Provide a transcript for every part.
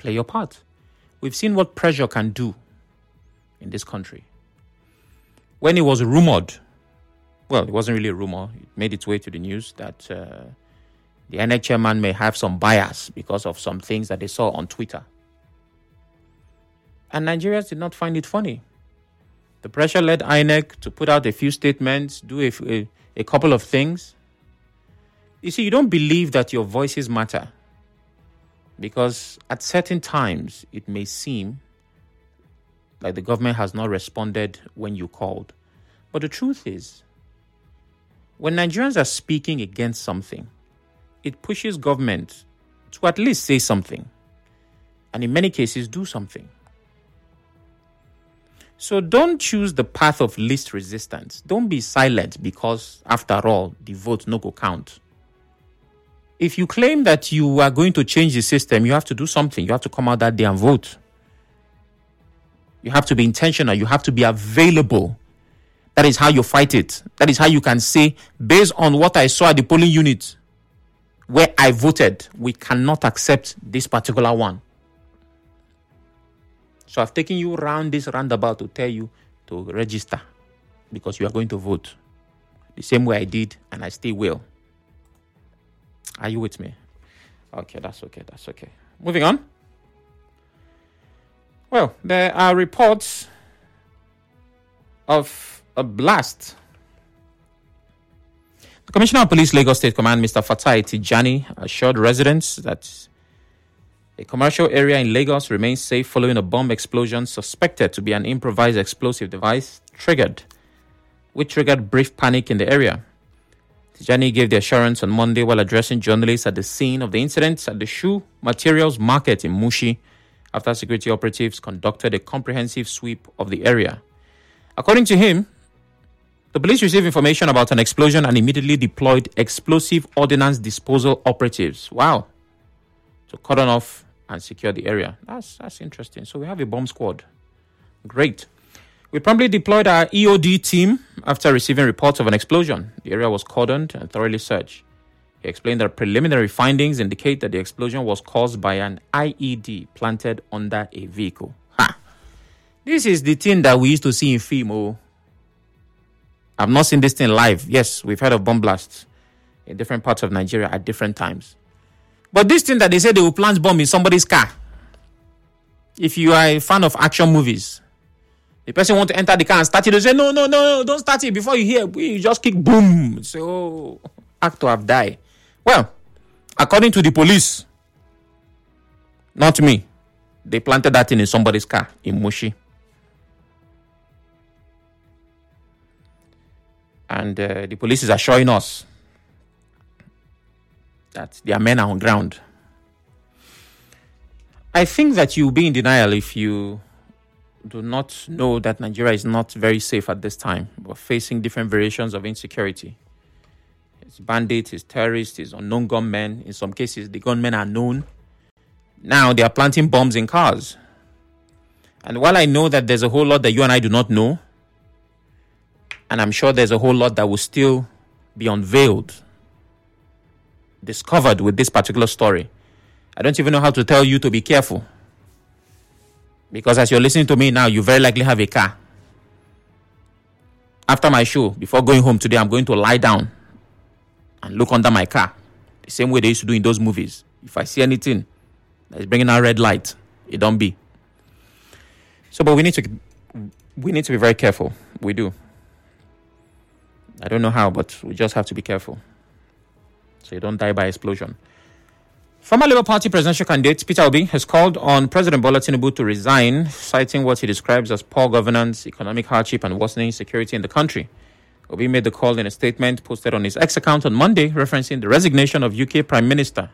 play your part. We've seen what pressure can do in this country. When it was rumored, well, it wasn't really a rumor, it made its way to the news that the INEC chairman may have some bias because of some things that they saw on Twitter. And Nigerians did not find it funny. The pressure led INEC to put out a few statements, do a couple of things. You see, you don't believe that your voices matter because at certain times it may seem like the government has not responded when you called. But the truth is, when Nigerians are speaking against something, it pushes government to at least say something, and in many cases do something. So don't choose the path of least resistance. Don't be silent because, after all, the vote no go count. If you claim that you are going to change the system, you have to do something. You have to come out that day and vote. You have to be intentional. You have to be available. That is how you fight it. That is how you can say, based on what I saw at the polling unit where I voted, we cannot accept this particular one. So I've taken you around this roundabout to tell you to register because you are going to vote. The same way I did, and I still will. Are you with me? Okay, that's okay. Moving on. Well, there are reports of a blast. The Commissioner of Police, Lagos State Command, Mr. Fatai Tijani, assured residents that a commercial area in Lagos remains safe following a bomb explosion suspected to be an improvised explosive device which triggered brief panic in the area. Tijani gave the assurance on Monday while addressing journalists at the scene of the incident at the shoe materials market in Mushi after security operatives conducted a comprehensive sweep of the area. According to him, the police received information about an explosion and immediately deployed explosive ordnance disposal operatives. Wow. To cordon off and secure the area. That's interesting. So we have a bomb squad. Great. We promptly deployed our EOD team after receiving reports of an explosion. The area was cordoned and thoroughly searched. He explained that preliminary findings indicate that the explosion was caused by an IED planted under a vehicle. This is the thing that we used to see in film. I've not seen this thing live. Yes, we've heard of bomb blasts in different parts of Nigeria at different times. But this thing that they say they will plant bomb in somebody's car. If you are a fan of action movies, the person want to enter the car and start it. They say, no, don't start it before you hear. You just kick boom. So, actor have died. Well, according to the police, not me, they planted that thing in somebody's car in Mushi. And the police is assuring us that their men are on ground. I think that you'll be in denial if you do not know that Nigeria is not very safe at this time. We're facing different variations of insecurity. It's bandits, it's terrorists, it's unknown gunmen. In some cases, the gunmen are known. Now they are planting bombs in cars. And while I know that there's a whole lot that you and I do not know, and I'm sure there's a whole lot that will still be unveiled, discovered with this particular story, I don't even know how to tell you to be careful. Because as you're listening to me now, you very likely have a car. After my show, before going home today, I'm going to lie down and look under my car. The same way they used to do in those movies. If I see anything that is bringing out red light, it don't be. So, but we need to be very careful. We do. I don't know how, but we just have to be careful so you don't die by explosion. Former Labour Party presidential candidate Peter Obi has called on President Bola Tinubu to resign, citing what he describes as poor governance, economic hardship, and worsening security in the country. Obi made the call in a statement posted on his X account on Monday, referencing the resignation of UK Prime Minister,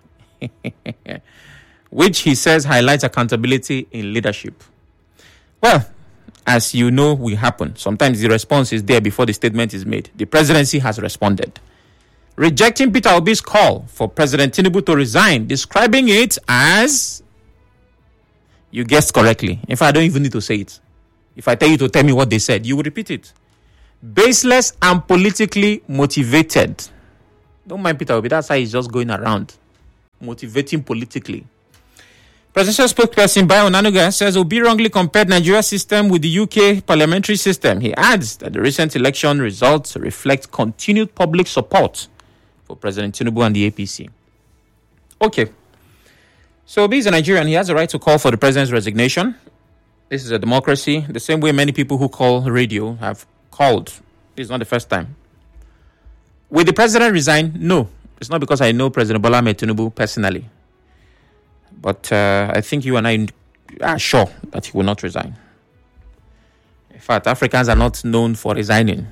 which he says highlights accountability in leadership. Well, as you know, will happen. Sometimes the response is there before the statement is made. The presidency has responded, rejecting Peter Obi's call for President Tinubu to resign, describing it as, you guessed correctly. In fact, I don't even need to say it. If I tell you to tell me what they said, you will repeat it. Baseless and politically motivated. Don't mind Peter Obi. That's how he's just going around, motivating politically. Presidential spokesperson Bayo Onanuga says Obi wrongly compared Nigeria's system with the UK parliamentary system. He adds that the recent election results reflect continued public support for President Tinubu and the APC. Okay. So Obi is a Nigerian. He has a right to call for the president's resignation. This is a democracy, the same way many people who call radio have called. This is not the first time. Will the president resign? No. It's not because I know President Bola Ahmed Tinubu personally. But I think you and I are sure that he will not resign. In fact, Africans are not known for resigning.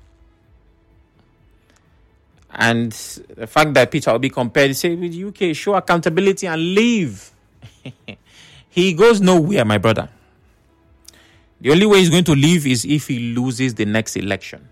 And the fact that Peter Obi compared, say, with the UK, show accountability and leave. He goes nowhere, my brother. The only way he's going to leave is if he loses the next election.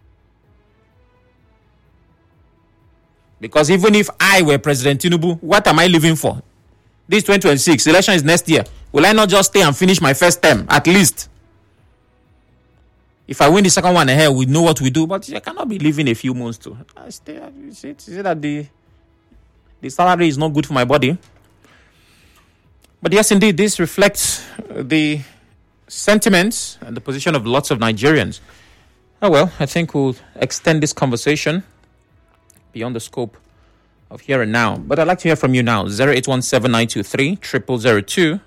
Because even if I were President Tinubu, what am I living for? This 2026, election is next year. Will I not just stay and finish my first term, at least? If I win the second one ahead, we know what we do. But I cannot be living a few months too. I stay. You see that the salary is not good for my body. But yes, indeed, this reflects the sentiments and the position of lots of Nigerians. Oh well, I think we'll extend this conversation beyond the scope of here and now. But I'd like to hear from you now. 0817-923-0002.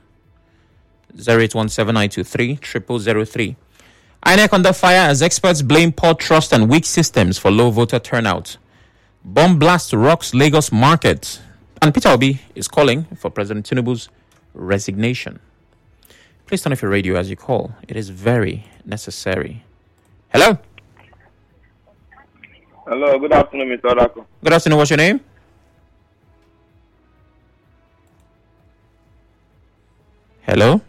0817-923-0003. INEC under fire as experts blame poor trust and weak systems for low voter turnout. Bomb blast rocks Lagos market. And Peter Obi is calling for President Tinubu's resignation. Please turn off your radio as you call. It is very necessary. Hello? Hello, good afternoon, Mr. Odako. Good afternoon, what's your name? Hello?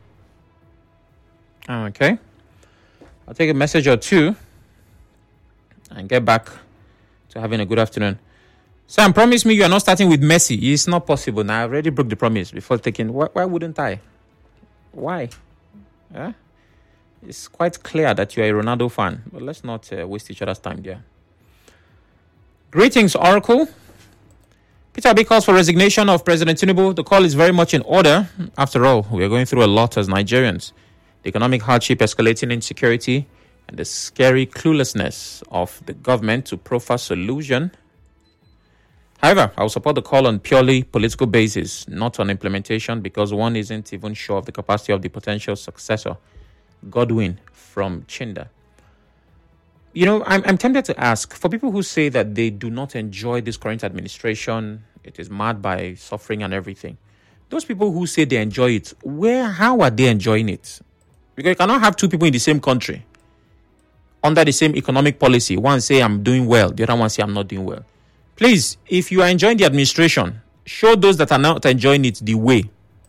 Okay. I'll take a message or two and get back to having a good afternoon. Sam, promise me you are not starting with Messi. It's not possible. Now, I already broke the promise before taking. Why wouldn't I? Why? Yeah? It's quite clear that you are a Ronaldo fan. But let's not waste each other's time there. Greetings, Oracle. Peter Obi calls for resignation of President Tinubu. The call is very much in order. After all, we are going through a lot as Nigerians. The economic hardship, escalating insecurity, and the scary cluelessness of the government to proffer solution. However, I will support the call on purely political basis, not on implementation, because one isn't even sure of the capacity of the potential successor, Godwin from Chinda. You know, I'm tempted to ask, for people who say that they do not enjoy this current administration, it is marred by suffering and everything. Those people who say they enjoy it, how are they enjoying it? Because you cannot have two people in the same country under the same economic policy. One say I'm doing well, the other one say I'm not doing well. Please, if you are enjoying the administration, show those that are not enjoying it the way.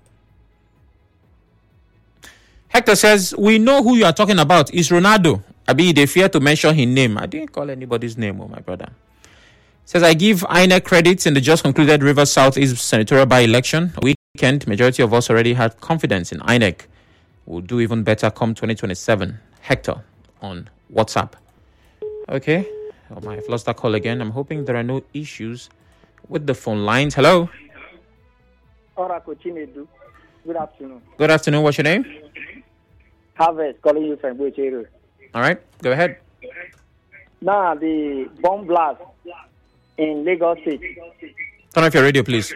Hector says, we know who you are talking about. It's Ronaldo. Abi, they fear to mention his name. I didn't call anybody's name, my brother. Says, I give INEC credits in the just concluded Rivers Southeast senatorial by-election. Weekend, majority of us already had confidence in INEC. We'll do even better come 2027. Hector on WhatsApp. Okay. Oh, I've lost that call again. I'm hoping there are no issues with the phone lines. Hello. Oracle Chinedu. Good afternoon. Good afternoon. What's your name? Harvest, calling you from Buchero. All right. Go ahead. Now, the bomb blast in Lagos State. Turn off your radio, please.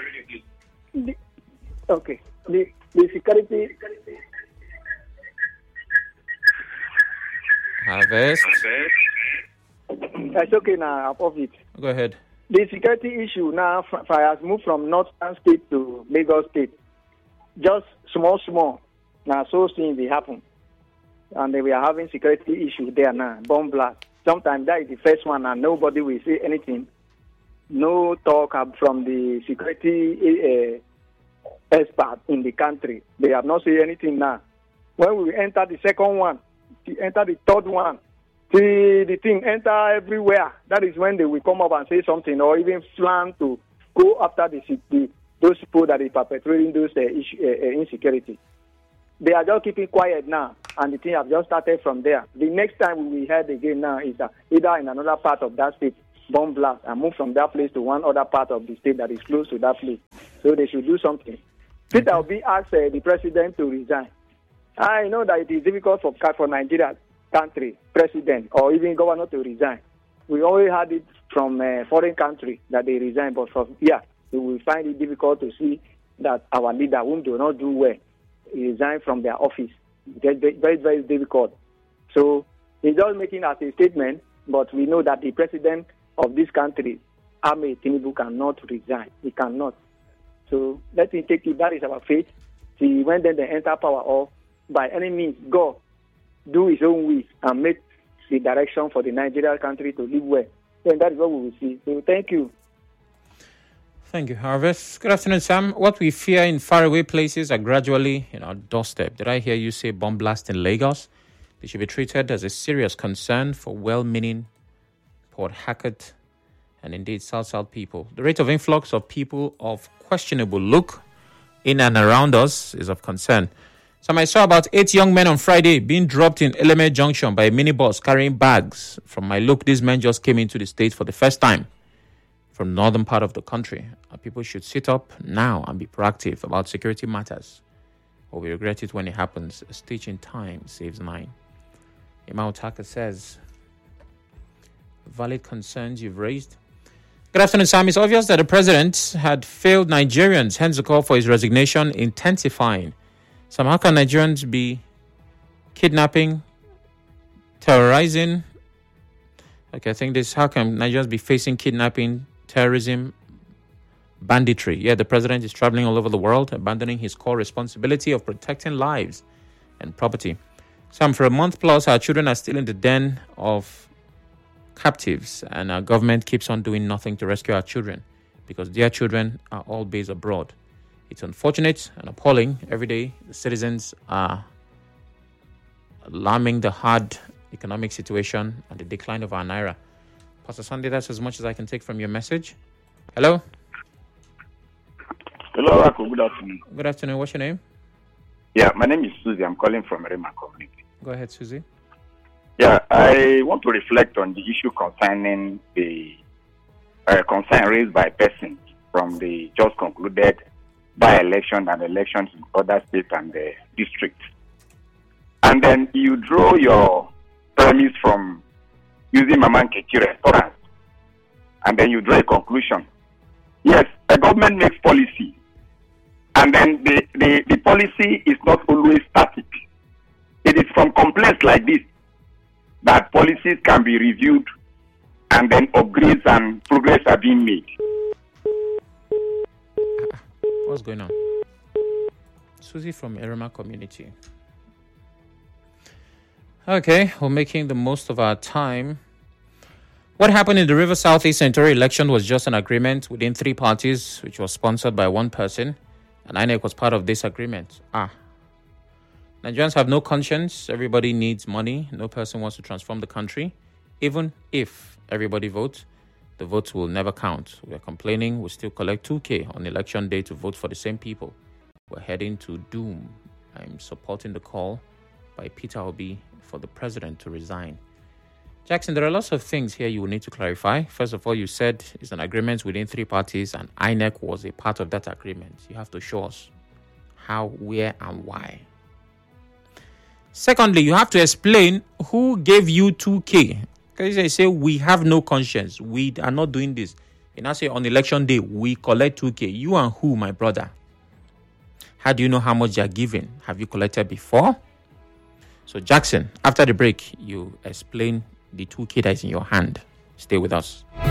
Okay. The security... Harvest. It's okay now, I'm off it. Go ahead. The security issue now has moved from Northern State to Lagos State. Just small. Now, so things they happen. And we are having security issue there now, bomb blast. Sometimes that is the first one and nobody will say anything. No talk from the security expert in the country. They have not said anything now. When we enter the second one, enter the third one, the thing enter everywhere. That is when they will come up and say something or even plan to go after those people that are perpetrating those insecurity. They are just keeping quiet now, and the thing have just started from there. The next time we will heard again now is either in another part of that state, bomb blast, and move from that place to one other part of the state that is close to that place. So they should do something. Peter Obi asked the president to resign. I know that it is difficult for Nigeria country, president, or even governor to resign. We always had it from a foreign country that they resign, but from here, we will find it difficult to see that our leader, whom do not do well, resign from their office. Very, very, very difficult. So he's just making as a statement, but we know that the president of this country, Ahmed Tinubu, cannot resign. He cannot. So let him take it. That is our faith. See, when then they enter power, or by any means, God do his own will and make the direction for the Nigerian country to live well. Then that is what we will see. So thank you. Thank you, Harvest. Good afternoon, Sam. What we fear in faraway places are gradually in our doorstep. Did I hear you say bomb blast in Lagos? They should be treated as a serious concern for well-meaning Port Harcourt and indeed South people. The rate of influx of people of questionable look in and around us is of concern. Sam, I saw about 8 young men on Friday being dropped in Eleme Junction by a minibus carrying bags. From my look, these men just came into the state for the first time from the northern part of the country. Our people should sit up now and be proactive about security matters, or we regret it when it happens. A stitch in time saves 9. Imam Otaka says, valid concerns you've raised. Good afternoon, Sam. It's obvious that the president had failed Nigerians, hence the call for his resignation intensifying. Sam, how can Nigerians be kidnapping, terrorizing? Okay, I think this, how can Nigerians be facing kidnapping, terrorism, banditry? Yeah, the president is traveling all over the world, abandoning his core responsibility of protecting lives and property. Sam, for a month plus, our children are still in the den of captives, and our government keeps on doing nothing to rescue our children because their children are all based abroad. It's unfortunate and appalling. Every day, the citizens are alarming the hard economic situation and the decline of our naira. Pastor Sunday, that's as much as I can take from your message. Hello? Hello, Rako. Good afternoon. Good afternoon. What's your name? Yeah, my name is Susie. I'm calling from Rema Community. Go ahead, Susie. Yeah, I want to reflect on the issue concerning the concern raised by persons from the just concluded by-election and elections in other states and the districts. And then you draw your premise from using Mama Nkechi restaurant, and then you draw a conclusion. Yes, the government makes policy, and then the policy is not always static. It is from complaints like this that policies can be reviewed and then upgrades and progress are being made. What's going on? Susie from Erema Community. Okay, we're making the most of our time. What happened in the River Southeast Senatorial election was just an agreement within 3 parties, which was sponsored by one person, and INEC was part of this agreement. Nigerians have no conscience. Everybody needs money. No person wants to transform the country. Even if everybody votes, the votes will never count. We're complaining. We still collect 2K on election day to vote for the same people. We're heading to doom. I'm supporting the call by Peter Obi for the president to resign. Jackson, there are lots of things here you will need to clarify. First of all, you said it's an agreement within 3 parties and INEC was a part of that agreement. You have to show us how, where, and why. Secondly, you have to explain who gave you 2K. Because they say we have no conscience. We are not doing this. And I say on election day, we collect 2K. You and who, my brother? How do you know how much they are giving? Have you collected before? So Jackson, after the break, you explain the 2K that is in your hand. Stay with us.